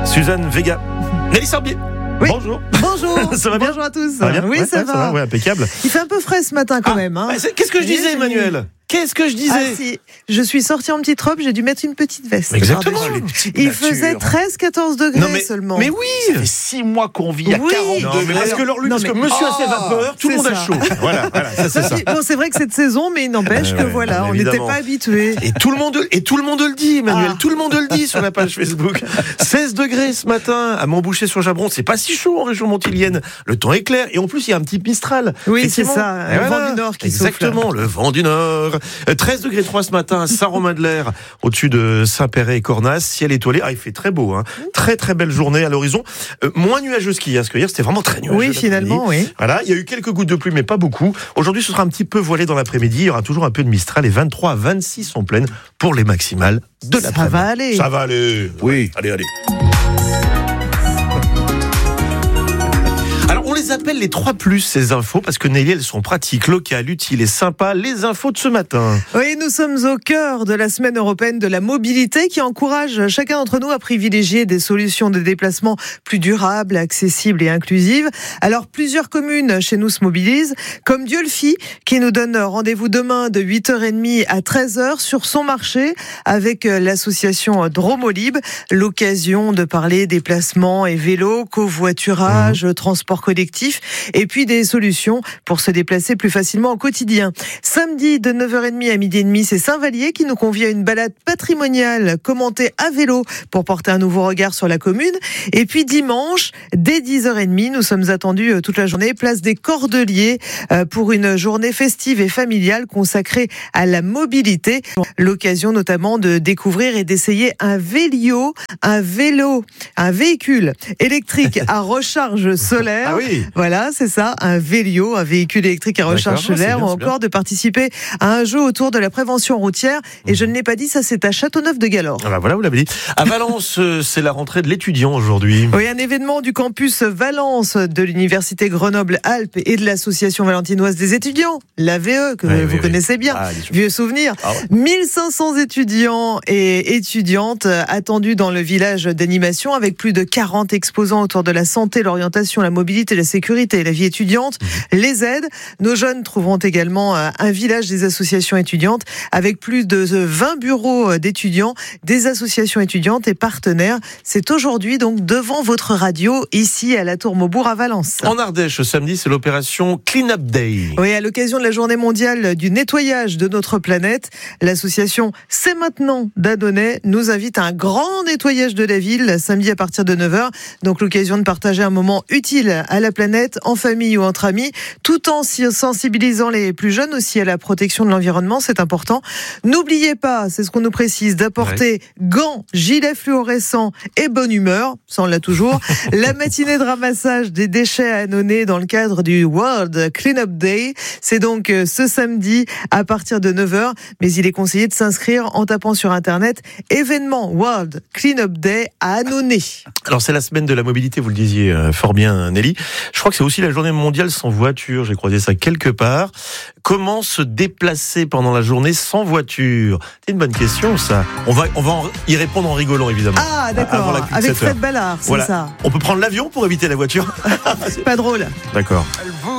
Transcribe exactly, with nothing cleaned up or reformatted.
Suzanne Vega, Nelly Sorbier. Oui. Bonjour. Bonjour. Ça va bien? Bonjour à tous. Ça va bien? Oui, ouais, ça, ouais, va. ça va. Ouais, impeccable. Il fait un peu frais ce matin quand Ah, même. Hein. bah, Qu'est-ce que je disais, Emmanuel? Qu'est-ce que je disais? Ah si, je suis sortie en petite robe, j'ai dû mettre une petite veste. Exactement. Ah, Les petites il natures. faisait treize quatorze degrés Non, mais, seulement. mais oui. Ça fait six mois qu'on vit à Oui. quarante Non, mais degrés. parce que, leur, lui, Non, parce que mais- monsieur a ses Oh, vapeurs, tout le c'est monde a ça. chaud. Voilà, voilà, ça c'est ça. Non, c'est vrai que cette saison, mais il n'empêche Euh, que ouais, voilà, on évidemment. n'était pas habitués. Et tout le monde, et tout le monde le dit, Emmanuel. Ah. Tout le monde le dit sur la page Facebook. seize degrés ce matin à Montboucher-sur-Jabron. C'est pas si chaud en région montilienne. Le temps est clair. Et en plus, il y a un petit Mistral. Oui, c'est Effectivement. ça. Et Le voilà. vent du Nord qui souffle. Exactement, le vent du Nord. Euh, treize degrés trois ce matin à Saint-Romain-de-l'Air, au-dessus de Saint-Péret et Cornas. Ciel étoilé. Ah, il fait très beau, hein. Très, très belle journée à l'horizon. Euh, moins nuageux qu'hier, parce que hier, c'était vraiment très nuageux. Oui, l'après-midi. finalement, oui. Voilà, il y a eu quelques gouttes de pluie, mais pas beaucoup. Aujourd'hui, ce sera un petit peu voilé dans l'après-midi. Il y aura toujours un peu de Mistral et vingt-trois à vingt-six en pleine pour les maximales de Ça l'après-midi. va aller. Ça va aller. Oui. Allez, allez. Alors, on les appelle les trois plus, ces infos, parce que Nelly, elles sont pratiques, locales, utiles et sympas. Les infos de ce matin. Oui, nous sommes au cœur de la semaine européenne de la mobilité qui encourage chacun d'entre nous à privilégier des solutions de déplacement plus durables, accessibles et inclusives. Alors, plusieurs communes chez nous se mobilisent, comme Dieulfi, qui nous donne rendez-vous demain de huit heures trente à treize heures sur son marché avec l'association Dromolib. L'occasion de parler déplacement et vélo, covoiturage, mmh. transport collectif et puis des solutions pour se déplacer plus facilement au quotidien. Samedi de neuf heures trente à midi et demi, c'est Saint-Vallier qui nous convie à une balade patrimoniale commentée à vélo pour porter un nouveau regard sur la commune. Et puis dimanche, dès dix heures trente, nous sommes attendus toute la journée, place des Cordeliers pour une journée festive et familiale consacrée à la mobilité. L'occasion notamment de découvrir et d'essayer un Vélio, un vélo, un véhicule électrique à recharge solaire. Ah oui. Voilà, c'est ça, un Vélio, un véhicule électrique à recharge D'accord, solaire, c'est bien, ou c'est encore de participer à un jeu autour de la prévention routière. Et je ne l'ai pas dit, ça c'est à Châteauneuf-de-Galore. Ah bah voilà, vous l'avez dit. À Valence, c'est la rentrée de l'étudiant aujourd'hui. Oui, un événement du campus Valence de l'université Grenoble-Alpes et de l'association valentinoise des étudiants, l'A V E, que oui, vous oui, connaissez bien, ah, vieux souvenir. Ah ouais. mille cinq cents étudiants et étudiantes attendus dans le village d'animation avec plus de quarante exposants autour de la santé, l'orientation, la mobilité, la sécurité et la vie étudiante, mmh. les aides. Nos jeunes trouveront également un village des associations étudiantes avec plus de vingt bureaux d'étudiants, des associations étudiantes et partenaires. C'est aujourd'hui donc devant votre radio, ici à la Tour Maubourg à Valence. En Ardèche, samedi, c'est l'opération Clean Up Day. Oui, à l'occasion de la journée mondiale du nettoyage de notre planète, l'association C'est maintenant d'Adonay nous invite à un grand nettoyage de la ville samedi à partir de neuf heures. Donc l'occasion de partager un moment utile à la planète, en famille ou entre amis, tout en sensibilisant les plus jeunes aussi à la protection de l'environnement, c'est important. N'oubliez pas, c'est ce qu'on nous précise, d'apporter ouais. gants, gilets fluorescents et bonne humeur, ça on l'a toujours. La matinée de ramassage des déchets à Annonay dans le cadre du World Clean Up Day, c'est donc ce samedi à partir de neuf heures, mais il est conseillé de s'inscrire en tapant sur internet événement World Clean Up Day à Annonay. Alors c'est la semaine de la mobilité, vous le disiez euh, fort bien Nelly. Je crois que c'est aussi la journée mondiale sans voiture, j'ai croisé ça quelque part. Comment se déplacer pendant la journée sans voiture? C'est une bonne question ça. On va, on va en y répondre en rigolant évidemment. Ah d'accord, avec Fred Ballard, c'est voilà. ça. On peut prendre l'avion pour éviter la voiture? Pas drôle. D'accord.